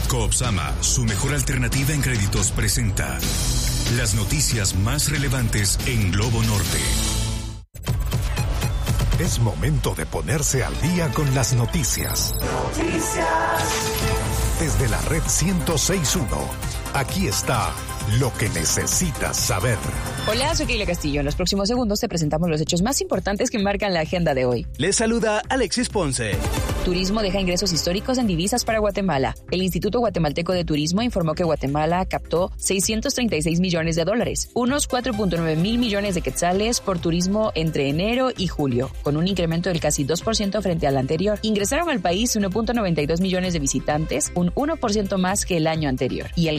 Coopsama, su mejor alternativa en créditos, presenta las noticias más relevantes en Globo Norte. Es momento de ponerse al día con las noticias. Desde la red 106.1, aquí está lo que necesitas saber. Hola, soy Keila Castillo. En los próximos segundos te presentamos los hechos más importantes que marcan la agenda de hoy. Les saluda Alexis Ponce. Turismo deja ingresos históricos en divisas para Guatemala. El Instituto Guatemalteco de Turismo informó que Guatemala captó $636 millones, unos 4.9 mil millones de quetzales por turismo entre enero y julio, con un incremento del casi 2% frente al anterior. Ingresaron al país 1.92 millones de visitantes, un 1% más que el año anterior. Y el